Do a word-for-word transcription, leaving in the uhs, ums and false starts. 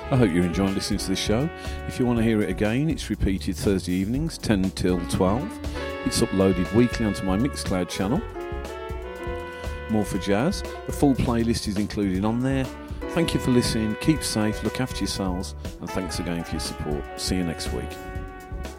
I hope you're enjoying listening to the show. If you want to hear it again, it's repeated Thursday evenings, ten till twelve. It's uploaded weekly onto my Mixcloud channel. More for Jazz. A full playlist is included on there. Thank you for listening. Keep safe, look after yourselves, and thanks again for your support. See you next week.